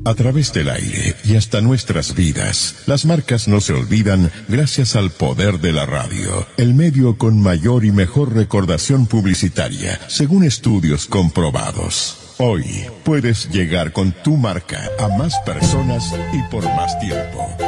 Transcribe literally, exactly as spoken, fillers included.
a través del aire y hasta nuestras vidas. Las marcas no se olvidan gracias al poder de la radio, el medio con mayor y mejor recordación publicitaria, según estudios comprobados. Hoy puedes llegar con tu marca a más personas y por más tiempo.